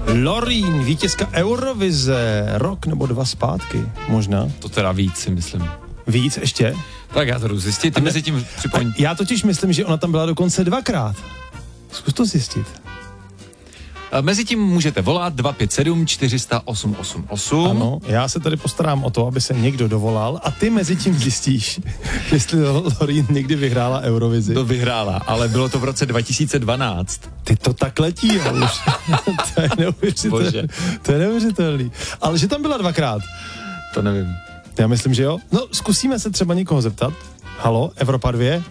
Loreen, vítězka Eurovize, rok nebo 2 zpátky, možná. To teda víc, si myslím. Víc ještě? Tak já to jdu zjistit, ty mezi tím připoň. Já totiž myslím, že ona tam byla dokonce 2krát. Zkus to zjistit. Mezi tím můžete volat 257 400 888. Ano, já se tady postarám o to, aby se někdo dovolal a ty mezi tím zjistíš, jestli Loreen někdy vyhrála Eurovizi. To vyhrála, ale bylo to v roce 2012. Ty to tak letí, jo, už. To je neuvěřitelný. To je neuvěřitelný. Ale že tam byla 2krát. To nevím. Já myslím, že jo. No, zkusíme se třeba někoho zeptat. Halo, Evropa 2?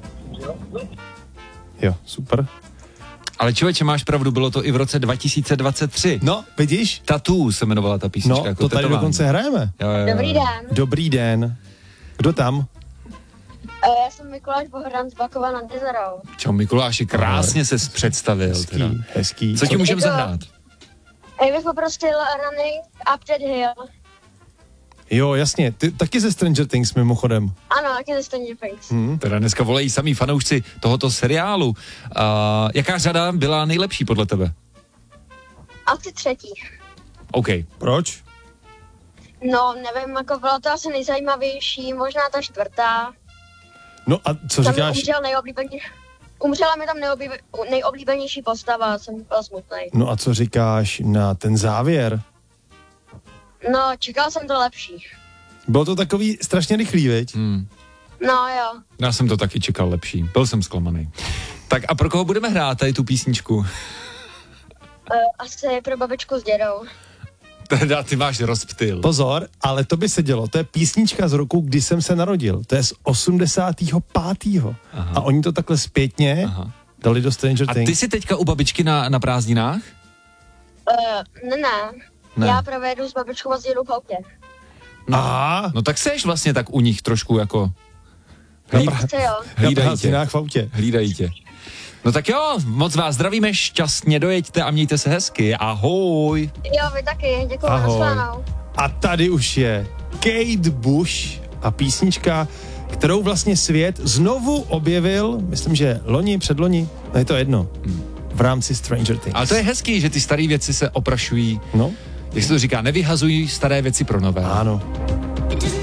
Jo, super. Ale člověče, máš pravdu, bylo to i v roce 2023. No, vidíš? Tattoo se jmenovala ta písnička. No, jako to tady tetování. dokonce hrajeme. Jo. Dobrý den. Dobrý den. Kdo tam? Já jsem Mikuláš Bohdan z Bakova nad Jezerou. Čau Mikuláši, krásně ses představil. Teda. Hezký. Co ti můžeme zahrát? Já bych poprosil Running Up That Hill. Jo, jasně. Ty taky ze Stranger Things mimochodem. Ano, taky ze Stranger Things. Teda dneska volají samý fanoušci tohoto seriálu. Jaká řada byla nejlepší podle tebe? Asi 3. OK. Proč? No, nevím, jako bylo to asi nejzajímavější, možná ta 4. No a co Tam říkáš? Umřela mi tam nejoblíbenější postava, jsem byl smutný. No a co říkáš na ten závěr? No, čekal jsem to lepší. Bylo to takový strašně rychlý, veď? No jo. Já jsem to taky čekal lepší. Byl jsem zklamaný. Tak a pro koho budeme hrát tady tu písničku? Asi pro babičku s dědou. Teda ty máš rozptyl. Pozor, ale to by se dělo. To je písnička z roku, kdy jsem se narodil. To je z 85. Aha. A oni to takhle zpětně dali do Stranger A Things. ty jsi teďka u babičky na prázdninách? Ne. Já provedu s babičkou a s dědou v autě. No tak seš vlastně tak u nich trošku jako... Chce jo. Hlídají tě. v autě. Hlídají tě. No tak jo, moc vás zdravíme, šťastně dojeďte a mějte se hezky. Ahoj. Jo, vy taky, děkuji, Ahoj. nashledanou. A tady už je Kate Bush a písnička, kterou vlastně svět znovu objevil, myslím, že loni, předloni, no je to jedno, v rámci Stranger Things. Ale to je hezký, že ty staré věci se oprašují. No? Jak se to říká, nevyhazují staré věci pro nové. Ano.